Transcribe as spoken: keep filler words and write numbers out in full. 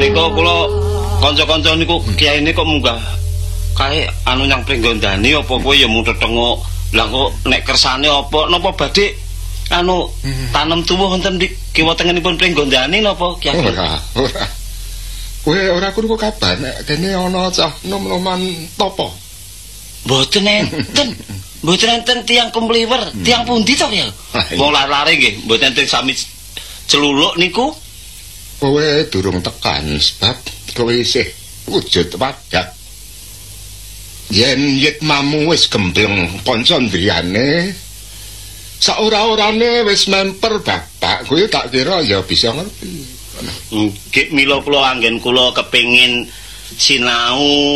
Menika kula kanca-kanca niku kiyaine kok munggah kae anu nyang Pringgondani apa kowe ya mung tetengok. Lah kok nek kersane apa napa badhe anu hmm. tanem tuwuh wonten di kiwa tengenipun Pringgondani napa Kyai? Ora, ora. Kowe ora krungu kabar nek kene ana cah nom-noman topo. Mboten enten. Mboten enten tiyang kumpliwer, hmm. tiyang pundi to ya? Wong lare-lare nggih, mboten enten sami celuluk niku. Kowe durung tekan sebab kowe isih wujud wadah. Yen yit mamu wis gembleng kanca ndriyane, saora-orane wis memper bapak, kowe tak kira ya bisa ngerti. Nggih mila kula anggen kula kepengin sinau